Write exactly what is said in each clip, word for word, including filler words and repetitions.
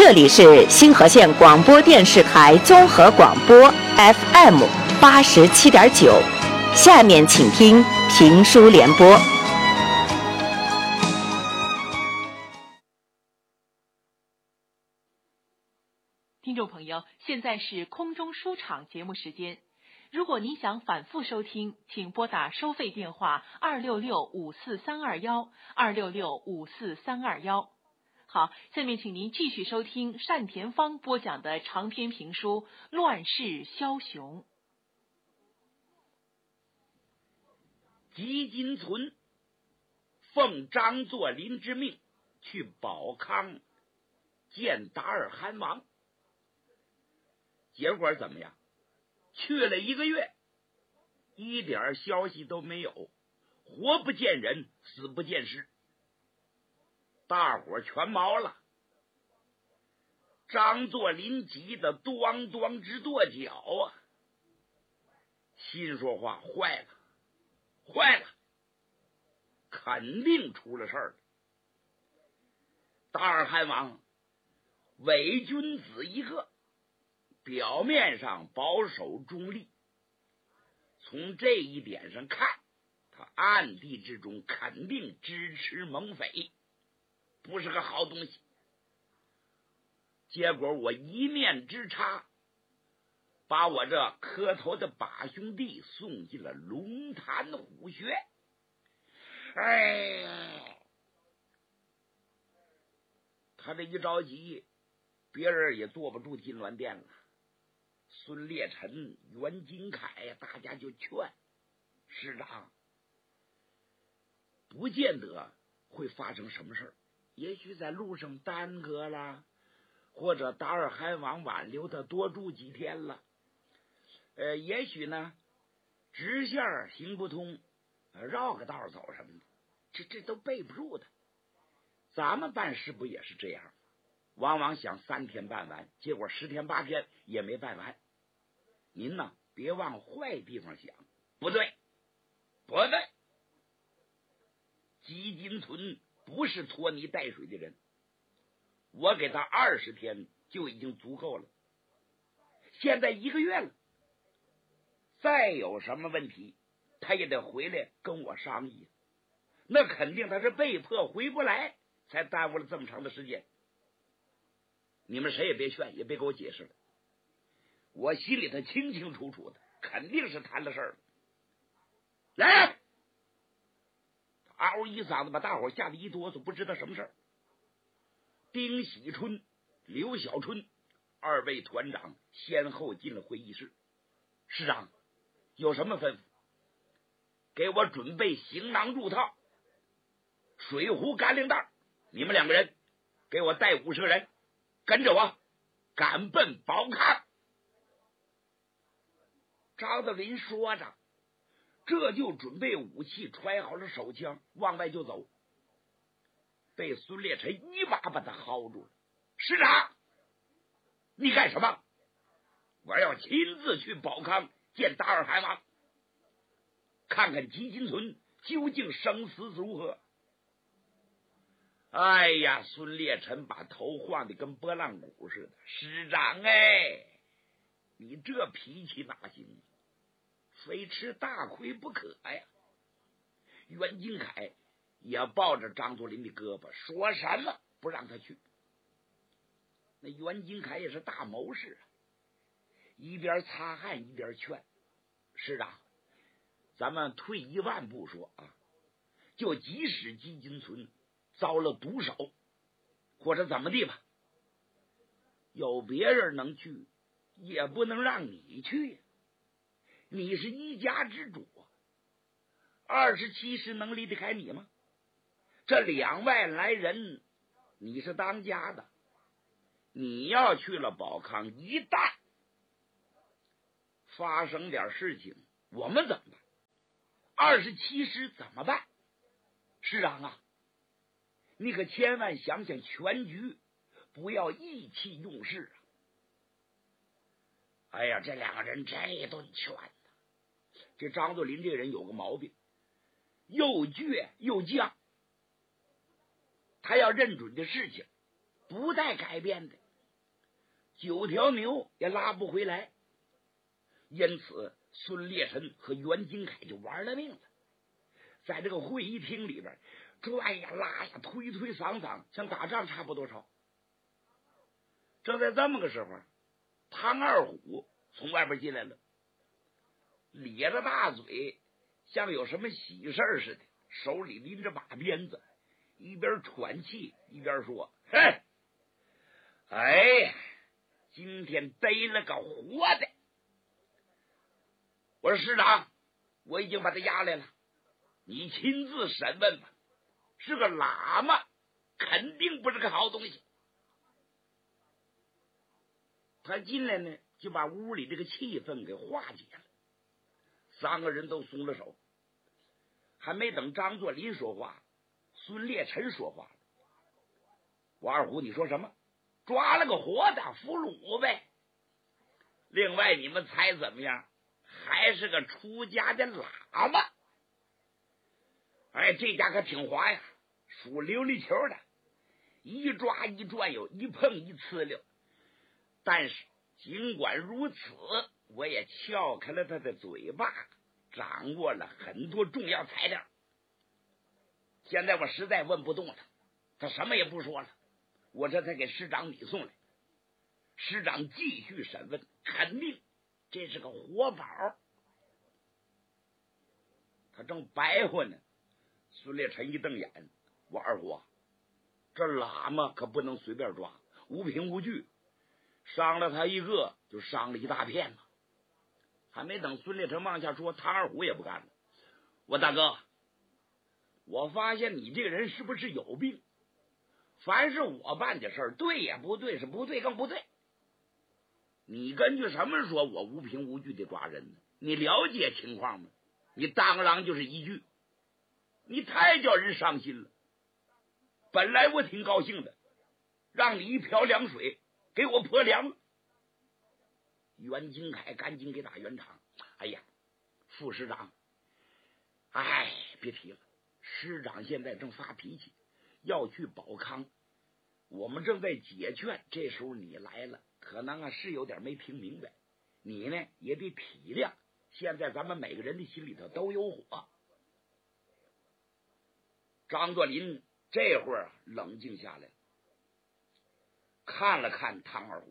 这里是新河县广播电视台综合广播 F M 八十七点九，下面请听评书联播。 听众朋友，现在是空中书场节目时间。如果您想反复收听，请拨打收费电话二六六五四三二幺二六六五四三二幺。好，下面请您继续收听单田芳播讲的长篇评书《乱世枭雄》。 吉金存奉张作霖之命去保康见达尔汗王，结果怎么样？去了一个月，一点消息都没有，活不见人，死不见尸，大伙全毛了。张作霖急得咣咣直跺脚啊，心说话，坏了坏了，肯定出了事儿了。达尔汗王伪君子一个，表面上保守中立，从这一点上看，他暗地之中肯定支持蒙匪，不是个好东西。结果我一念之差，把我这磕头的把兄弟送进了龙潭虎穴。哎呀，他这一着急，别人也坐不住金銮殿了。孙烈臣、袁金凯呀，大家就劝师长，不见得会发生什么事儿，也许在路上耽搁了，或者达尔汗王挽留他多住几天了，呃，也许呢直线行不通，绕个道走什么的，这这都备不住的。咱们办事不也是这样吗？往往想三天办完，结果十天八天也没办完。您呢，别往坏地方想。不对不对，吉金存不是拖泥带水的人，我给他二十天就已经足够了，现在一个月了，再有什么问题他也得回来跟我商议，那肯定他是被迫回不来，才耽误了这么长的时间。你们谁也别劝，也别给我解释了，我心里头清清楚楚的，肯定是谈了事儿了。来，嗷一嗓子把大伙吓得一哆嗦，不知道什么事儿。丁喜春、刘小春二位团长先后进了会议室。师长，有什么吩咐？给我准备行囊入套，水壶干粮袋，你们两个人给我带五十个人，跟着我赶奔保康。张作霖说着，这就准备武器，揣好了手枪，往外就走，被孙烈臣一把把他薅住了。师长，你干什么？我要亲自去保康见达尔汗王，看看吉金存究竟生死如何。哎呀，孙烈臣把头晃得跟拨浪鼓似的。师长哎，你这脾气哪行，非吃大亏不可呀。袁金凯也抱着张作霖的胳膊，说什么不让他去。那袁金凯也是大谋士啊，一边擦汗一边劝师长，咱们退一万步说啊，就即使吉金存遭了毒手或者怎么地吧，有别人能去，也不能让你去，你是一家之主啊，二十七师能离得开你吗？这两万来人你是当家的，你要去了保康，一旦发生点事情，我们怎么办？二十七师怎么办？师长啊，你可千万想想全局，不要意气用事啊！哎呀，这两个人这顿劝呢。这张作霖这个人有个毛病，又倔又犟，他要认准的事情不带改变的， 九条牛也拉不回来。因此孙烈臣和袁金凯就玩了命了，在这个会议厅里边拽呀拉呀推推搡搡，像打仗差不多少。正在这么个时候，唐二虎从外边进来了，咧着大嘴，像有什么喜事似的，手里拎着把鞭子，一边喘气一边说：“嘿，哎呀，今天逮了个活的！我说师长，我已经把他押来了，你亲自审问吧。是个喇嘛，肯定不是个好东西。”他进来呢，就把屋里这个气氛给化解了，三个人都松了手。还没等张作霖说话，孙烈臣说话了：“王二虎，你说什么？抓了个活的俘虏呗。另外你们猜怎么样？还是个出家的喇嘛。哎，这家可挺滑呀，属琉璃球的，一抓一转悠，一碰一呲溜。但是尽管如此，我也撬开了他的嘴巴，掌握了很多重要材料。现在我实在问不动了，他什么也不说了，我这才给师长你送来。师长继续审问，肯定这是个活宝。他正白话呢，孙烈臣一瞪眼：“我二虎，这喇嘛可不能随便抓，无凭无据，伤了他一个就伤了一大片嘛。”还没等孙烈臣往下说，唐二虎也不干了：“我大哥，我发现你这个人是不是有病？凡是我办的事儿，对也不对，是不对更不对。你根据什么说我无凭无据的抓人呢？你了解情况吗？你当然就是一句，你太叫人伤心了。本来我挺高兴的，让你一瓢凉水给我泼凉了。”袁金凯赶紧给打圆场：“哎呀，副师长，哎，别提了，师长现在正发脾气，要去保康，我们正在解劝，这时候你来了，可能啊是有点没听明白，你呢也得体谅，现在咱们每个人的心里头都有火。”张作霖这会儿冷静下来，看了看唐二虎：“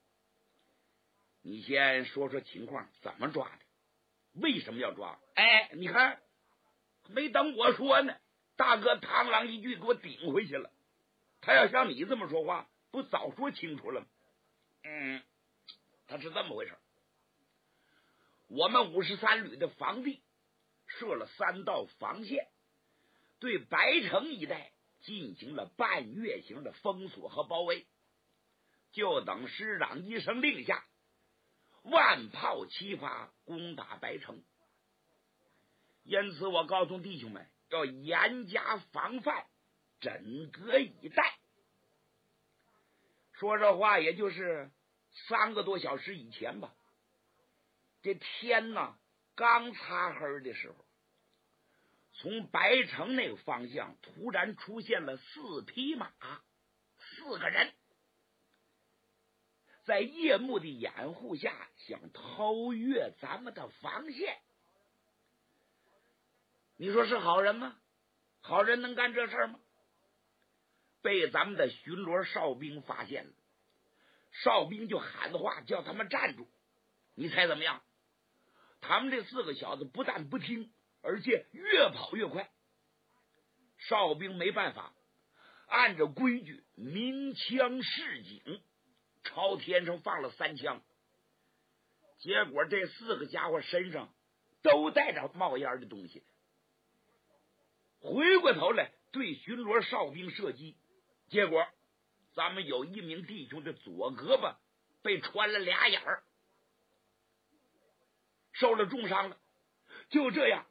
你先说说情况，怎么抓的？为什么要抓？”哎，你看，没等我说呢，大哥螳螂一句给我顶回去了。他要像你这么说话，不早说清楚了吗？嗯，他是这么回事。我们五十三旅的防地设了三道防线，对白城一带进行了半月形的封锁和包围，就等师长一声令下，万炮齐发，攻打白城。因此我告诉弟兄们，要严加防范，枕戈以待。说这话也就是三个多小时以前吧，这天呢刚擦黑的时候，从白城那个方向突然出现了四匹马，四个人在夜幕的掩护下想偷越咱们的防线。你说是好人吗？好人能干这事儿吗？被咱们的巡逻哨兵发现了，哨兵就喊话叫他们站住。你猜怎么样？他们这四个小子不但不听，而且越跑越快。哨兵没办法，按照规矩鸣枪示警，朝天上放了三枪。结果这四个家伙身上都带着冒烟的东西，回过头来对巡逻哨兵射击，结果咱们有一名弟兄的左胳膊被穿了俩眼儿，受了重伤了。就这样